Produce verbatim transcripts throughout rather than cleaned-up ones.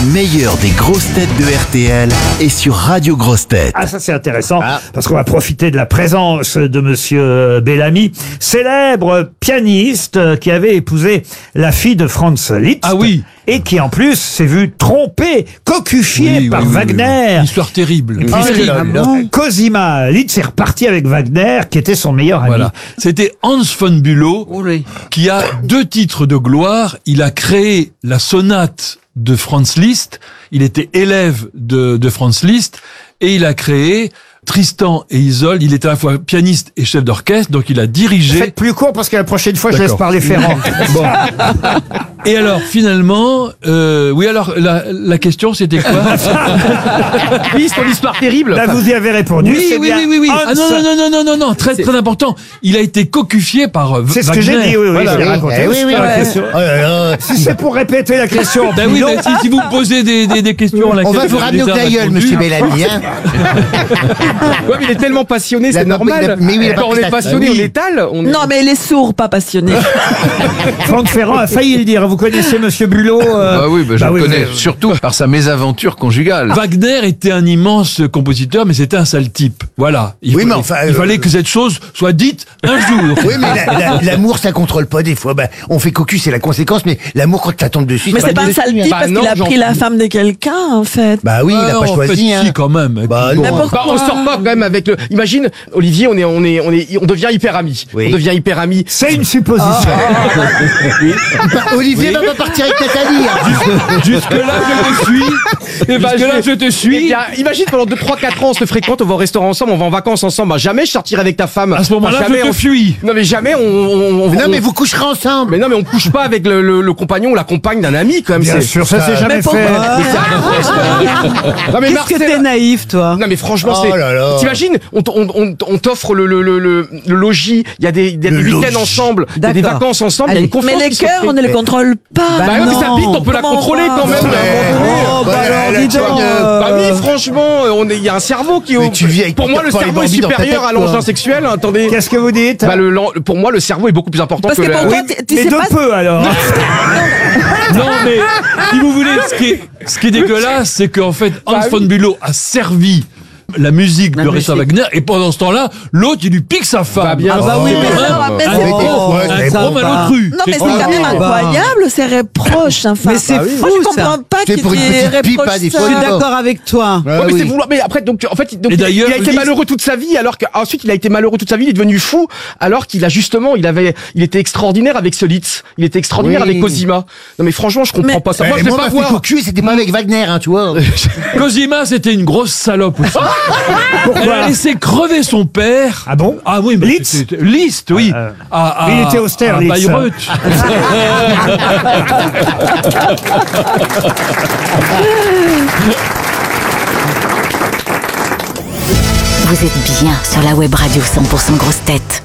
Le meilleur des grosses têtes de R T L est sur Radio Grosses Têtes. Ah, ça c'est intéressant, Ah. parce qu'on va profiter de la présence de Monsieur Bellamy, célèbre pianiste euh, qui avait épousé la fille de Franz Liszt. Ah oui. Et qui en plus s'est vu trompé, cocufié Oui, par oui, oui, Wagner. oui. Histoire terrible. Ah, Terrible. Cosima Liszt est reparti avec Wagner, qui était son meilleur ami. Voilà. C'était Hans von Bülow qui a deux titres de gloire. Il a créé la sonate de Franz Liszt. Il était élève de, de Franz Liszt et il a créé Tristan et Isolde. Il était à la fois pianiste et chef d'orchestre, donc il a dirigé. Faites plus court parce que la prochaine fois je laisse D'accord. parler Ferrand. Bon. Et alors finalement, euh, oui alors la, la question c'était quoi? Oui, c'est une histoire terrible. Là vous y avez répondu. Oui, c'est oui, bien oui, oui, oui. Hans. Ah non, non, non, non, non, non, non, très, C'est- très important. Il a été cocufié par euh, C'est ce que Wagner. j'ai dit, oui, oui, Voilà. je l'ai raconté. Eh oui, C'est oui, pas la ouais. question. Oh là là. Si c'est pour répéter la question en Ben plus oui, long, mais si, si vous me posez des, des, des questions, On va laquelle vous ramener au l'État a glaïeul, répondu. monsieur Bellamy. Hein. Ouais, mais il est tellement passionné, La c'est norme- normal. mais oui, il a pas Quand on pris est sa- passionné, Ah oui. on étale. On est... Non, mais il est sourd, pas passionné. Franck Ferrand a failli le dire. Vous connaissez Monsieur Bülow euh, Ah oui, bah, je bah le oui, connais vous- surtout par sa mésaventure conjugale. Wagner était un immense compositeur, mais c'était un sale type. Voilà. Il Oui, fallait, mais enfin, il euh, fallait que cette chose soit dite un jour. Oui, mais la- la- l'amour, ça contrôle pas des fois. Bah, on fait cocu, c'est la conséquence, mais l'amour, quand ça tombe dessus, Mais c'est pas un dessus, sale hein. type Bah parce non, qu'il a j'en- pris la femme de quelqu'un, en fait. Bah oui, il Ah, a pas en choisi. fait, Hein. si, quand même. Et Bah puis, non. Mais pourquoi Bah, on sort pas quand même avec le. Imagine, Olivier, on est, on est, on est, on devient hyper amis. Oui. On devient hyper amis. C'est une supposition. Bah, Olivier va pas partir avec Nathalie. Hein. Jusque-là, je te suis. Et bah, Jusque-là, je te Eh suis. bien, imagine pendant deux, trois, quatre ans, on se fréquente, on va au restaurant ensemble, on va en vacances ensemble. Bah, jamais je sortirai avec ta femme. À ce moment-là, Bah, jamais je te on- fuis. Non, mais jamais on. on, on- Mais non, on- mais vous coucherez ensemble. Mais non, mais on couche pas avec le, le, le compagnon ou la compagne d'un ami, quand même. Bien c'est- sûr, ça s'est jamais Mais fait. pourquoi Non, mais Qu'est-ce Marcel- que t'es naïf, toi? Non mais franchement, Oh c'est. là là. T'imagines, on, t- on, on, on t'offre le, le, le, le, le logis, il y a des, il y a Le des week-ends logis. ensemble, il y a des D'accord. vacances ensemble, il y a Allez, une confiance. mais les qui se cœurs, crée. on ne les contrôle pas. Bah oui, mais sa bite, on peut la Comment contrôler va quand même. Ouais. Oh, bah Bah, alors, la dis donc. tienne, euh, Bah oui, franchement, on est- il y a un cerveau qui est. Mais au- tu vis avec Pour moi, le pas les cerveau est Barbie dans ta supérieur tête, à quoi. l'engin sexuel. Attendez. Qu'est-ce que vous dites Bah, le, l'en- pour moi, le cerveau est beaucoup plus important Parce que, que la- pour toi, Oui, tu- tu mais sais de pas. peu alors. Non, mais si vous voulez, ce qui est, ce qui est dégueulasse, c'est qu'en fait, Hans Bah oui. von Bülow a servi la musique La de Richard musique. Wagner et pendant ce temps-là, l'autre, il lui pique sa femme. Bah, bien Ah bah oui, mais Hein alors, mais un c'est gros- oh, ouais, un c'est gros pas- malotru. Non, mais c'est C'est quand pas- même incroyable, ces reproches, enfin. Mais c'est Moi, fou, je comprends ça. pas C'est qu'il pour une y ait petite pipe, reproche hein, des ça. fois. Je suis d'accord avec toi. Ah Ouais, mais oui. c'est vouloir. Mais après, donc, en fait, donc, Et il- d'ailleurs, il a été Liszt- malheureux toute sa vie, alors qu'ensuite il a été malheureux toute sa vie, il est devenu fou, alors qu'il a justement, il avait, il était extraordinaire avec ce Litz, il était extraordinaire Oui. avec Cosima. Non, mais franchement, je comprends Mais- pas ça. Eh, Moi, je moi, vais on pas m'a fait voir. cocu et c'était pas avec Wagner, hein, tu vois. Cosima, c'était une grosse salope aussi. Elle a laissé crever son père. Ah bon Ah oui, mais Liszt c'était- Liszt, oui. Ah, À- à- il était austère, à Liszt. Bayreuth. Vous êtes bien sur la web radio cent pour cent Grosses Têtes.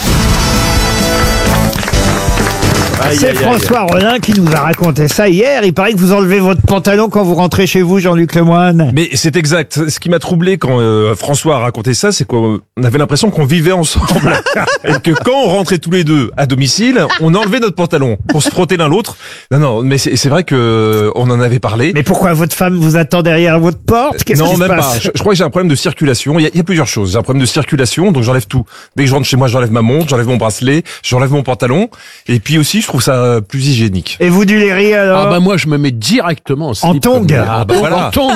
C'est François Rollin qui nous a raconté ça hier. Il paraît que vous enlevez votre pantalon quand vous rentrez chez vous, Jean-Luc Lemoyne. Mais c'est exact. Ce qui m'a troublé quand euh, François a raconté ça, c'est qu'on avait l'impression qu'on vivait ensemble. Et que quand on rentrait tous les deux à domicile, on enlevait notre pantalon pour se frotter l'un l'autre. Non, non, mais c'est c'est vrai que euh, on en avait parlé. Mais pourquoi votre femme vous attend derrière votre porte? Qu'est-ce non, qui se même pas. passe Je, je crois que j'ai un problème de circulation. Il y, a, il y a plusieurs choses. J'ai un problème de circulation, donc j'enlève tout. Dès que je rentre chez moi, j'enlève ma montre, j'enlève mon bracelet, j'enlève mon pantalon. Et puis aussi, je trouve ça plus hygiénique. Et vous, du Léry, alors Ah bah moi je me mets directement en, slip. En tongs. Ah bah voilà. En tongs.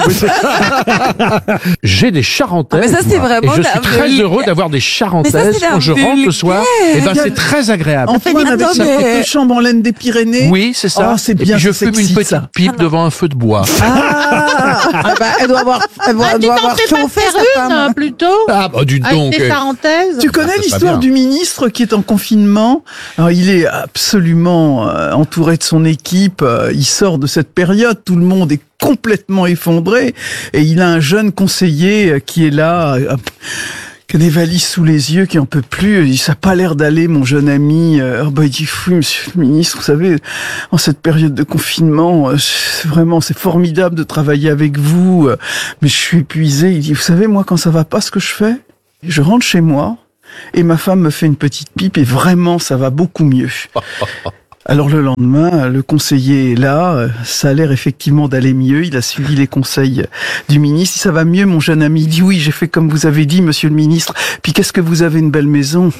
J'ai des charentaises. Ah, mais ça, c'est moi, vraiment et je la suis très vulgaire. heureux d'avoir des charentaises c'est la quand je rentre le soir. Et ben vulgaire. c'est très agréable. Antoine avec sa attendez. petite chambre en laine des Pyrénées. Oui, c'est ça. Oh, c'est et bien, puis je c'est fume sexy, une petite ça. pipe devant un feu de bois. Ah, ah bah, elle doit avoir, elle doit, elle doit avoir chauffé sa femme. plutôt Ah bah du donc. avec des charentaises. Tu connais ça, c'est pas l'histoire bien. du ministre qui est en confinement? Alors, il est absolument euh, entouré de son équipe. euh, il sort de cette période. Tout le monde est complètement effondré. Et il a un jeune conseiller euh, qui est là, euh, qui a des valises sous les yeux, qui en peut plus. Il dit, ça n'a pas l'air d'aller, mon jeune ami. Euh, oh bah, il dit, oui, monsieur le ministre, vous savez, en cette période de confinement, euh, c'est vraiment, c'est formidable de travailler avec vous. euh, mais je suis épuisé. Il dit, vous savez, moi, quand ça va pas, ce que je fais, je rentre chez moi et ma femme me fait une petite pipe et vraiment, ça va beaucoup mieux. Alors le lendemain, le conseiller est là, euh, ça a l'air effectivement d'aller mieux, il a suivi les conseils du ministre. Si ça va mieux, mon jeune ami, il dit oui, j'ai fait comme vous avez dit, monsieur le ministre. Puis qu'est-ce que vous avez une belle maison.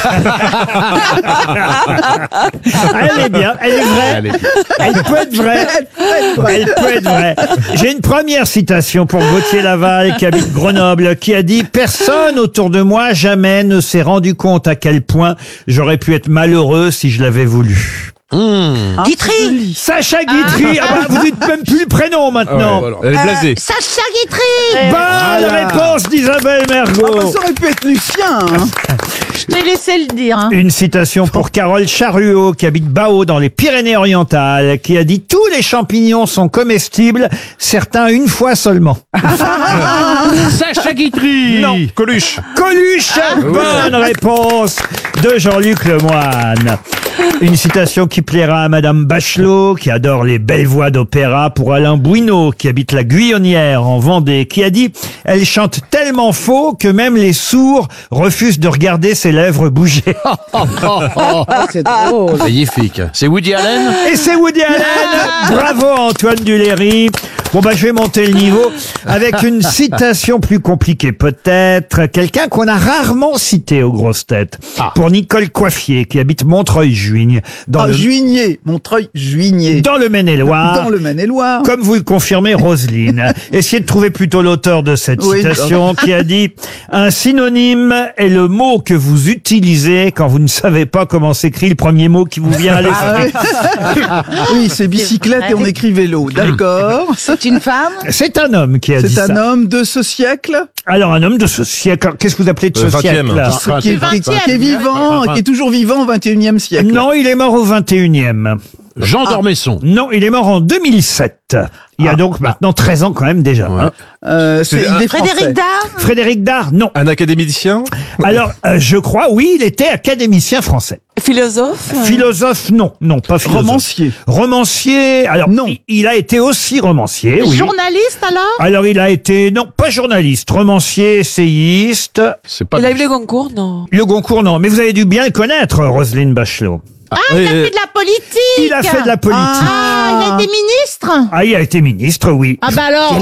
Elle est bien, elle est vraie. Elle est- Elle peut être vraie. Elle peut être vraie. J'ai une première citation pour Gauthier Laval, qui habite Grenoble, qui a dit « Personne autour de moi jamais ne s'est rendu compte à quel point j'aurais pu être malheureux si je l'avais voulu. » Guitry. Sacha Guitry, ah bah, vous dites même plus le prénom maintenant. Ouais, voilà. Elle est blasée. Sacha Guitry. Bonne réponse d'Isabelle Ah bah, Mergo. ça aurait pu être Lucien. Hein. Je t'ai laissé le dire. Hein. Une citation pour Carole Charruot, qui habite Bao dans les Pyrénées-Orientales, qui a dit « Tous les champignons sont comestibles, certains une fois seulement. » Sacha Guitry. Non. Coluche. Coluche, bonne réponse de Jean-Luc Lemoyne. Une citation qui plaira à Madame Bachelot, qui adore les belles voix d'opéra, pour Alain Bouineau, qui habite la Guyonnière en Vendée, qui a dit « Elle chante tellement faux que même les sourds refusent de regarder ses lèvres bouger. C'est drôle. Magnifique. C'est Woody Allen. » Et c'est Woody Allen. Bravo Antoine Duléry. Bon bah je vais monter le niveau avec une citation plus compliquée peut-être, quelqu'un qu'on a rarement cité aux grosses têtes. Pour Nicole Coiffier, qui habite Montreuil-Juigne dans Ah, le Juigné, Montreuil, Juigné. dans le Maine-et-Loire. Dans le Maine-et-Loire. Comme vous le confirmez, Roselyne. Essayez de trouver plutôt l'auteur de cette Oui, citation qui a dit « Un synonyme est le mot que vous utilisez quand vous ne savez pas comment s'écrit le premier mot qui vous vient à l'esprit. Ah oui, oui c'est bicyclette et on écrit vélo. D'accord. C'est une femme. » C'est un homme qui a dit C'est ça. un homme de ce siècle Alors, un homme de ce siècle. Qu'est-ce que vous appelez de ce Euh, siècle vingtième. là qui est, qui est- qui est vivant, qui est toujours vivant au vingt et unième siècle. Non, il est mort au vingt et unième. Jean d'Ormesson. Non, il est mort en deux mille sept. Il y a donc maintenant treize ans quand même déjà. hein. Euh, c'est, il est français. Frédéric Dard. Frédéric Dard, non. Un académicien. Alors, euh, je crois, oui, il était académicien français. Philosophe. Philosophe, non. Non, pas philosophe. Romancier. Romancier, alors, Non. il, il a été aussi romancier, oui. Journaliste alors. Alors, il a été, non, pas journaliste, romancier, essayiste. C'est pas. Il a eu le Goncourt, non. Le Goncourt, non. Mais vous avez dû bien le connaître, Roselyne Bachelot. Ah, il a fait de la politique. Il a fait de la politique. Ah, il a été ministre. Ah, il a été ministre, oui. Ah bah alors.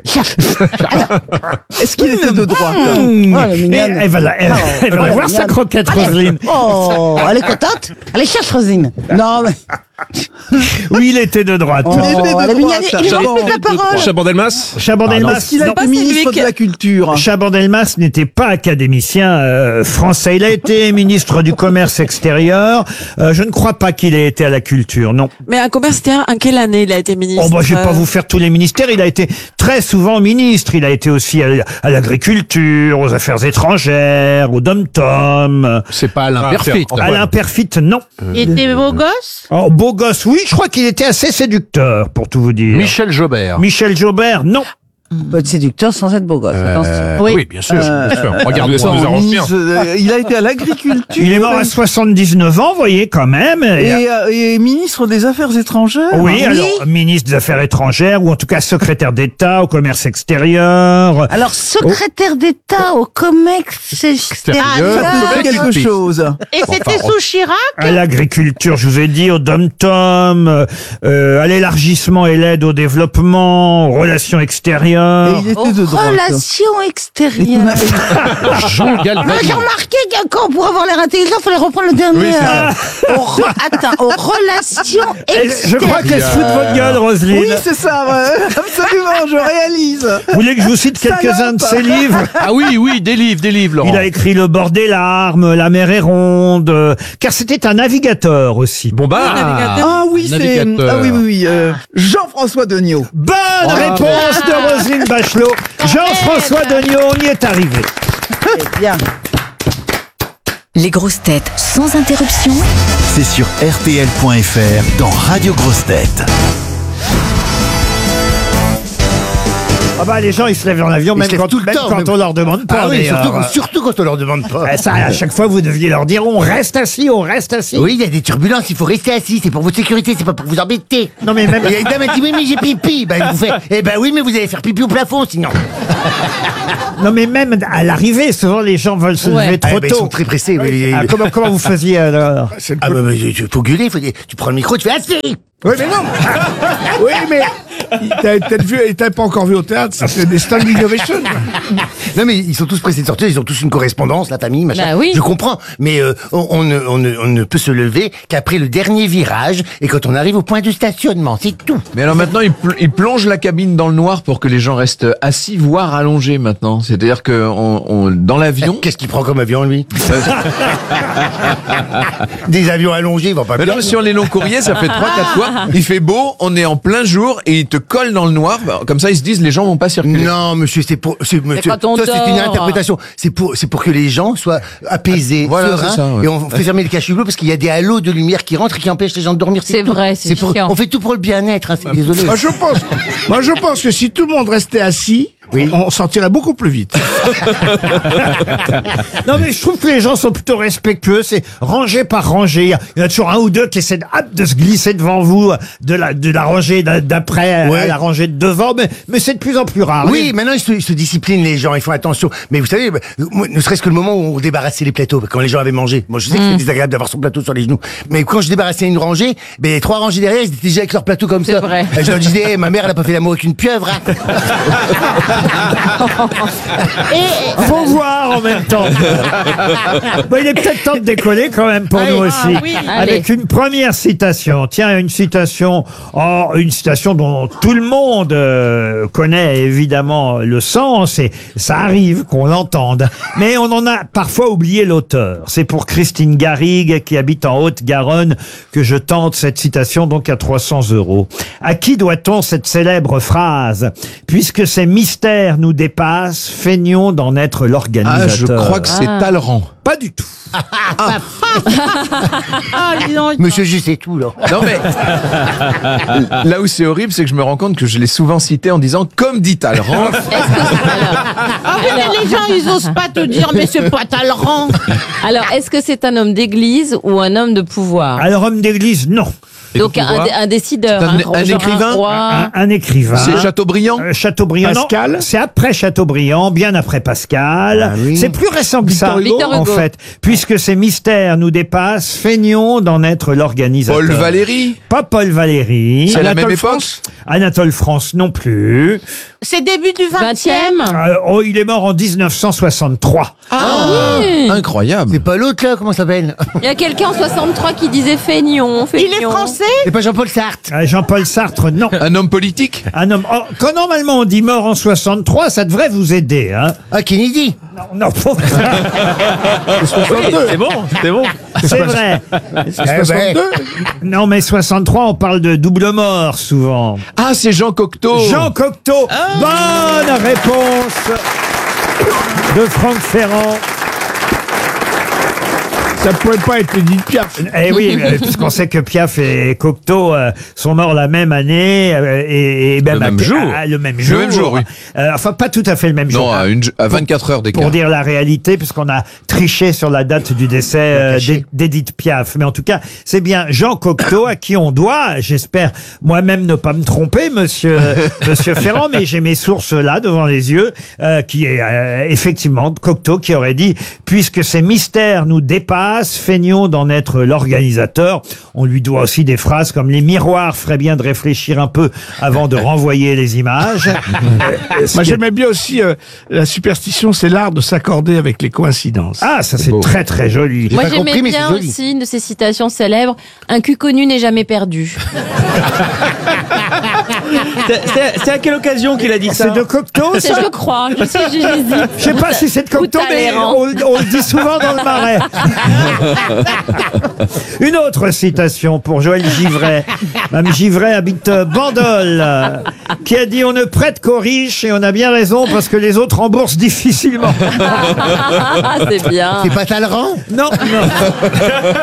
Est-ce qu'il était de droite Mmh. elle est Et mignonne. elle va, la, elle, elle va la elle est voir sa mignonne. croquette, Roselyne. Oh, elle est contente. Allez, cherche Rosine. Non, mais. Oui, il était de droite. Il était de elle est mignonne. droite. Il a Bon. plus de la parole. Chaban-Delmas. Chaban-Delmas, Est-ce qu'il a non. été c'est lui ministre qui- de la Culture Chaban-Delmas n'était pas académicien euh, français. Il a été ministre du Commerce extérieur. Euh, je ne crois pas qu'il ait été à la culture, non. Mais un commerce, en quelle année il a été ministre? Oh bah, je vais pas vous faire tous les ministères. Il a été très souvent ministre. Il a été aussi à, à l'agriculture, aux affaires étrangères, au dom-tom. C'est pas Alain Ah, Perfit. Antoine. Alain Perfit, non. Il était beau gosse. Oh, beau gosse, oui. Je crois qu'il était assez séducteur, pour tout vous dire. Michel Jobert. Michel Jobert, non. Peut être séducteur sans être beau gosse. Euh, Oui. oui. bien sûr. Euh, bien sûr. Regarde, Regarde, ça nous arrange bien. ministre, euh, il a été à l'agriculture. Il est mort à soixante-dix-neuf ans, vous voyez, quand même. Et- Et, euh, et ministre des Affaires étrangères. Oui, alors, ministre des Affaires étrangères, ou en tout cas secrétaire d'État au commerce extérieur. Alors, secrétaire d'État au commerce extérieur. Ça peut faire quelque chose. Et c'était sous Chirac. À l'agriculture, je vous ai dit, au dom-tom, euh, à l'élargissement et l'aide au développement, aux relations Et extérieures. il était Aux de droite. relations extérieures. Jean Moi, Galvani. j'ai remarqué que quand pour avoir l'air intelligent, il fallait reprendre le dernier. Oui, c'est ça. euh, aux re- Attends, aux relations Et je crois extérieures. qu'elle se fout de votre gueule, Roselyne. Oui, c'est ça, ouais. Absolument, je réalise. Vous voulez que je vous cite quelques-uns de ses livres? Ah oui, oui, des livres, des livres, Laurent. Il a écrit Le bord des larmes, La mer est ronde, euh, car c'était un navigateur aussi. Bombard. Ah oui, c'est. Navigateur. Ah oui, oui, oui. euh, Jean-François Degnaud. Bonne réponse de Roselyne Bachelot. Jean-François Degnaud, on y est arrivé. Bien. Les grosses têtes sans interruption. C'est sur R T L point F R dans Radio Grosses Têtes. Ah bah les gens ils se lèvent dans l'avion Ils même se lèvent quand, tout le même temps, quand même. on leur demande pas. Ah oui, d'ailleurs. surtout, surtout quand on leur demande pas. Eh, ça, à chaque fois vous deviez leur dire on reste assis, on reste assis. Oui, il y a des turbulences, il faut rester assis, c'est pour votre sécurité, c'est pas pour vous embêter. Non mais même. Il y a une dame qui dit oui mais j'ai pipi, ben vous faites, eh ben oui mais vous allez faire pipi au plafond sinon. Non mais même à l'arrivée, souvent les gens veulent se lever trop Ah, ben, ils tôt. sont très pressés. oui. Ah, comment, comment vous faisiez alors? Ah bah, bah, il faut gueuler, faut dire, tu prends le micro, tu fais assis. Oui, mais non. Oui, mais t'as peut-être vu, et t'as pas encore vu au théâtre, ça fait des standing ovations. Non mais ils sont tous pressés de sortir, ils ont tous une correspondance, la famille, machin. Bah oui. Je comprends, mais euh, on, on, ne, on, ne, on ne peut se lever qu'après le dernier virage et quand on arrive au point de stationnement, c'est tout. Mais alors maintenant, ils, pl- ils plongent la cabine dans le noir pour que les gens restent assis, voire allongés maintenant. C'est-à-dire que on, on, dans l'avion... Qu'est-ce qu'il prend comme avion, lui? Des avions allongés, ils vont pas Mais bien. non, sur les longs courriers, ça fait trois, quatre fois. Il fait beau, on est en plein jour et ils te collent dans le noir. Comme ça, ils se disent les gens vont pas circuler. Non, monsieur, c'est pour. C'est, monsieur, quand on ça, c'est une dort. interprétation. C'est pour, c'est pour que les gens soient apaisés, Voilà, sereins, c'est ça, ouais. et on fait fermer les caches parce qu'il y a des halos de lumière qui rentrent et qui empêchent les gens de dormir. C'est tout. vrai, c'est pour, chiant. On fait tout pour le bien-être. Hein, c'est désolé. Moi, je pense, moi, je pense que si tout le monde restait assis, Oui. on sortirait beaucoup plus vite. Non mais je trouve que les gens sont plutôt respectueux, c'est rangée par rangée. Il y a- il y en a toujours un ou deux qui essaient de, hop, de se glisser devant vous, de la, de la rangée d'a- d'après Ouais. à la rangée de devant, mais, mais c'est de plus en plus rare. Oui, maintenant ils se, ils se disciplinent les gens, ils font attention. Mais vous savez, bah, moi, ne serait-ce que le moment où on débarrassait les plateaux, quand les gens avaient mangé. Moi je sais que c'est désagréable d'avoir son plateau sur les genoux. Mais quand je débarrassais une rangée, ben, les trois rangées derrière, ils étaient déjà avec leur plateau comme C'est ça. vrai. Et je leur disais, eh, ma mère elle a pas fait l'amour avec une pieuvre. Hein. Et faut voir en même temps. Bon, il est peut-être temps de décoller quand même pour Allez. nous aussi. Ah oui. Avec une première citation. Tiens, une citation, oh, une citation dont tout le monde euh, connaît évidemment le sens et ça arrive qu'on l'entende. Mais on en a parfois oublié l'auteur. C'est pour Christine Garrigue qui habite en Haute-Garonne que je tente cette citation donc à trois cents euros. À qui doit-on cette célèbre phrase? Puisque ces mystères nous dépassent, feignons d'en être l'organisateur. Ah, je crois que c'est Talleyrand. Pas du tout. Ah, dis donc. Monsieur Juste et tout, là. Non mais là où c'est horrible, c'est que je me rends compte que je l'ai souvent cité en disant comme dit Talleyrand. Ah oui, mais les gens, ils osent pas te dire, mais c'est pas Talleyrand. Alors, est-ce que c'est un homme d'église ou un homme de pouvoir? Alors, homme d'église, non. Donc un, dé- un décideur, C'est un- un, un genre écrivain roi. Un, un écrivain. C'est Chateaubriand. Euh, Chateaubriand, non. Pascal. C'est après Chateaubriand, bien après Pascal. Ah oui. C'est plus récent que ça, Victor Hugo. en fait. Puisque ces mystères nous dépassent, feignons d'en être l'organisateur. Paul Valéry. Pas Paul Valéry. C'est à la Anatole même époque. France. Anatole France non plus. C'est début du vingtième. vingtième. Euh, oh, il est mort en dix-neuf cent soixante-trois. Ah oui. Incroyable. C'est pas l'autre, là, comment ça s'appelle? Il y a quelqu'un en soixante-trois qui disait feignons, feignons. Il est français. C'est pas Jean-Paul Sartre. Euh, Jean-Paul Sartre, non. Un homme politique. Un homme. Oh, quand normalement on dit mort en soixante-trois, ça devrait vous aider, hein. Ah, Kennedy. Non, non, faut- C'est bon, c'est bon. c'est vrai. Eh ben, Non, mais soixante-trois, on parle de double mort souvent. Ah, c'est Jean Cocteau. Jean Cocteau. Bonne réponse de Franck Ferrand. Ça pouvait pas être Edith Piaf. Eh oui, euh, puisqu'on sait que Piaf et Cocteau euh, sont morts la même année euh, et, et même, Le même à- jour. à- le même Le jour. même jour, oui. Euh, enfin, pas tout à fait le même jour. Non, à, une, à vingt-quatre heures d'écart. Pour dire la réalité, puisqu'on a triché sur la date du décès euh, d'E- d'Edith Piaf. Mais en tout cas, c'est bien Jean Cocteau à qui on doit, j'espère moi-même ne pas me tromper, monsieur, monsieur Ferrand, mais j'ai mes sources là devant les yeux, euh, qui est euh, effectivement Cocteau qui aurait dit, puisque ces mystères nous dépassent, feignons d'en être l'organisateur. On lui doit aussi des phrases comme les miroirs feraient bien de réfléchir un peu avant de renvoyer les images. Euh, ce Moi, qui est- j'aimais bien aussi euh, la superstition, c'est l'art de s'accorder avec les coïncidences. Ah, ça c'est très très joli. Moi j'aimais bien aussi une de ces citations célèbres, un cul connu n'est jamais perdu. C'est à quelle occasion qu'il a dit ça? C'est de Cocteau, C'est, ça? je crois, je sais, j'hésite. Je sais pas si c'est de Cocteau, Ou mais Talleyrand. on, on le dit souvent dans le Marais. Une autre citation pour Joël Givray. Mme Givray habite Bandol, euh, qui a dit « On ne prête qu'aux riches et on a bien raison parce que les autres remboursent difficilement. Ah, c'est bien. C'est pas Talleyrand? Non, non.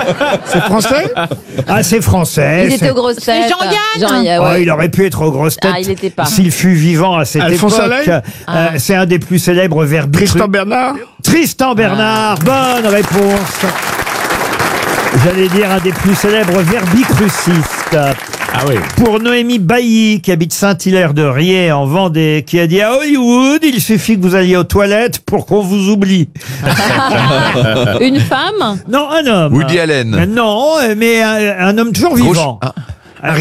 C'est français? Ah, c'est français. Il était c'est- aux grosses têtes. C'est Jean-Yann. Jean-Yann, Oh, ouais. il aurait pu être aux grosses têtes. Ah, il était pas. s'il fut vivant à cette Alphonse époque. Allais Euh, Ah. C'est un des plus célèbres verbicrucistes. Tristan Bernard. Tristan Bernard, bonne réponse. J'allais dire un des plus célèbres verbicrucistes. Ah oui. Pour Noémie Bailly, qui habite Saint-Hilaire-de-Riez en Vendée, qui a dit à Hollywood, il suffit que vous alliez aux toilettes pour qu'on vous oublie. Une femme? Non, un homme. Woody Allen. Non, mais un, un homme toujours Gros- vivant. Ah.